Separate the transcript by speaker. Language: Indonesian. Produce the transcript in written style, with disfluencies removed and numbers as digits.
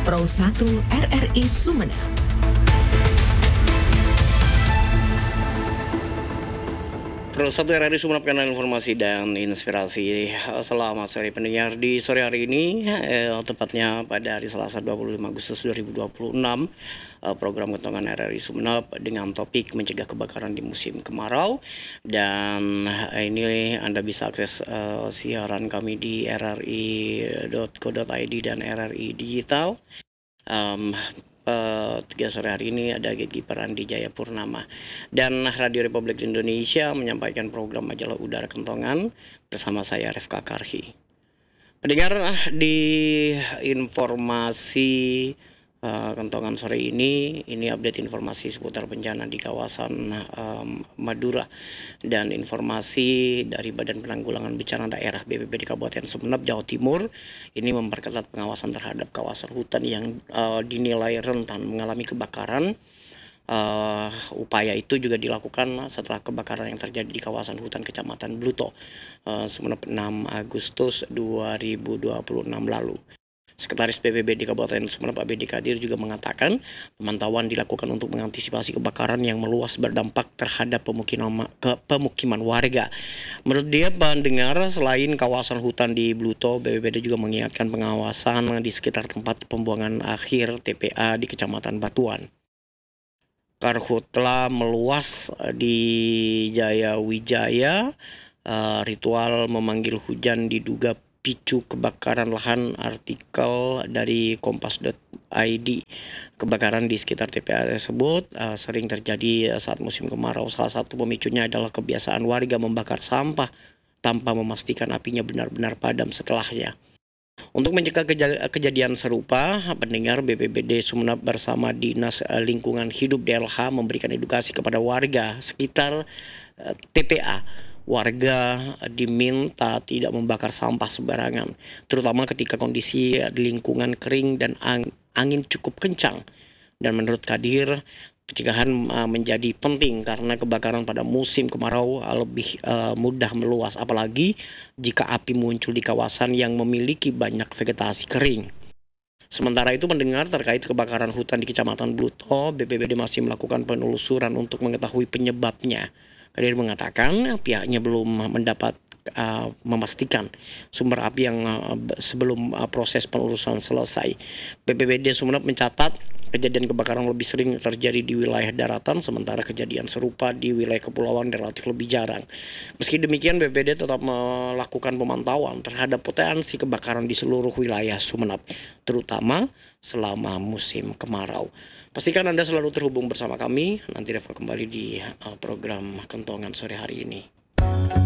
Speaker 1: Pro 1 RRI Sumeneb.
Speaker 2: Pro 1 RRI Sumeneb, kanal informasi dan inspirasi. Selamat sore pendengar. Di sore hari ini, tepatnya pada hari Selasa 25 Agustus 2026, program Kentongan RRI Sumeneb dengan topik mencegah kebakaran di musim kemarau. Dan ini Anda bisa akses siaran kami di rri.co.id dan RRI Digital. Tiga sore hari ini ada Gigi Perandi Jaya Purnama dan Radio Republik Indonesia menyampaikan program Majalah Udara Kentongan bersama saya Refka Karhi. Pendengar, di informasi Kentongan sore ini update informasi seputar bencana di kawasan Madura dan informasi dari Badan Penanggulangan Bencana Daerah BPBD Kabupaten Sumeneb, Jawa Timur. Ini memperketat pengawasan terhadap kawasan hutan yang dinilai rentan mengalami kebakaran. Upaya itu juga dilakukan setelah kebakaran yang terjadi di kawasan hutan Kecamatan Bluto, Sumeneb 6 Agustus 2026 lalu. Sekretaris BPBD Kabupaten Sumeneb ABD Kadir juga mengatakan pemantauan dilakukan untuk mengantisipasi kebakaran yang meluas berdampak terhadap pemukiman warga. Menurut dia, pendengar, selain kawasan hutan di Bluto, BPBD juga mengingatkan pengawasan di sekitar tempat pembuangan akhir TPA di Kecamatan Batuan. Karhutla meluas di Jaya Wijaya. Ritual memanggil hujan diduga picu kebakaran lahan. Artikel dari kompas.id. Kebakaran di sekitar TPA tersebut sering terjadi saat musim kemarau. Salah satu pemicunya adalah kebiasaan warga membakar sampah tanpa memastikan apinya benar-benar padam setelahnya. Untuk mencegah kejadian serupa, pendengar, BPBD Sumeneb bersama Dinas Lingkungan Hidup DLH memberikan edukasi kepada warga sekitar TPA. Warga diminta tidak membakar sampah sembarangan, terutama ketika kondisi di lingkungan kering dan angin cukup kencang. Dan menurut Kadir, pencegahan menjadi penting karena kebakaran pada musim kemarau lebih mudah meluas, apalagi jika api muncul di kawasan yang memiliki banyak vegetasi kering. Sementara itu, mendengar terkait kebakaran hutan di Kecamatan Bluto, BPBD masih melakukan penelusuran untuk mengetahui penyebabnya. Kadir mengatakan pihaknya belum mendapat memastikan sumber api yang sebelum proses penelusuran selesai. BPBD Sumeneb mencatat kejadian kebakaran lebih sering terjadi di wilayah daratan, sementara kejadian serupa di wilayah kepulauan relatif lebih jarang. Meski demikian, BPBD tetap melakukan pemantauan terhadap potensi kebakaran di seluruh wilayah Sumeneb, terutama selama musim kemarau. Pastikan Anda selalu terhubung bersama kami. Nanti Reva kembali di program Kentongan sore hari ini.